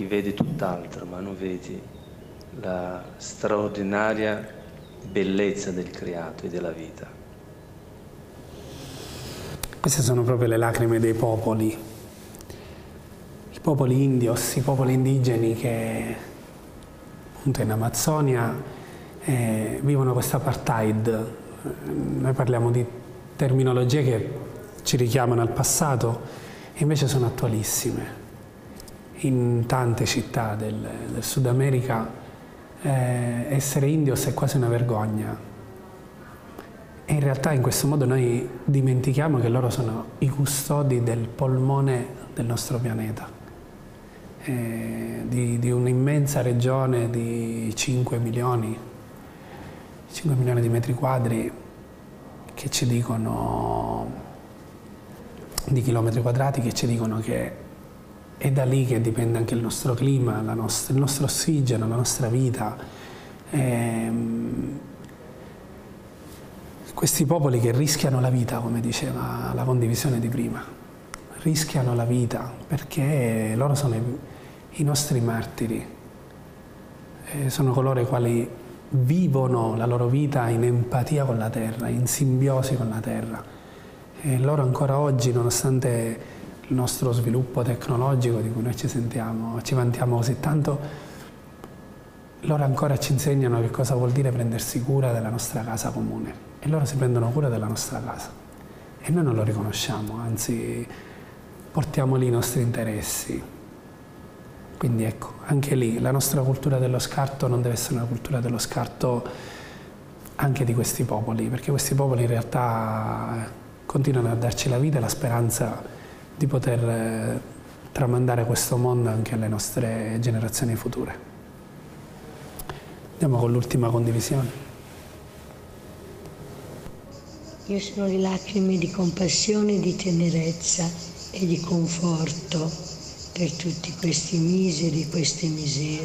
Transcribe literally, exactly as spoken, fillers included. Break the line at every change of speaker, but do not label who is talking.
occhi vedi tutt'altro, ma non vedi la straordinaria bellezza del creato e della vita.
Queste sono proprio le lacrime dei popoli, i popoli indios, i popoli indigeni che appunto in Amazzonia eh, vivono questo apartheid. Noi parliamo di terminologie che ci richiamano al passato e invece sono attualissime. In tante città del, del Sud America eh, essere indios è quasi una vergogna. E in realtà in questo modo noi dimentichiamo che loro sono i custodi del polmone del nostro pianeta, eh, di, di un'immensa regione di cinque milioni, cinque milioni di metri quadri che ci dicono, di chilometri quadrati, che ci dicono che è da lì che dipende anche il nostro clima, la nostra, il nostro ossigeno, la nostra vita. Ehm, questi popoli che rischiano la vita, come diceva la condivisione di prima, rischiano la vita perché loro sono i, i nostri martiri, eh, sono coloro i quali vivono la loro vita in empatia con la terra, in simbiosi con la terra. E loro ancora oggi, nonostante il nostro sviluppo tecnologico di cui noi ci sentiamo, ci vantiamo così tanto, loro ancora ci insegnano che cosa vuol dire prendersi cura della nostra casa comune. E loro si prendono cura della nostra casa. E noi non lo riconosciamo, anzi portiamo lì i nostri interessi. Quindi ecco, anche lì la nostra cultura dello scarto non deve essere una cultura dello scarto anche di questi popoli, perché questi popoli in realtà continuano a darci la vita e la speranza di poter tramandare questo mondo anche alle nostre generazioni future. Andiamo con l'ultima condivisione.
Io sono le lacrime di compassione, di tenerezza e di conforto per tutti questi miseri, queste miserie.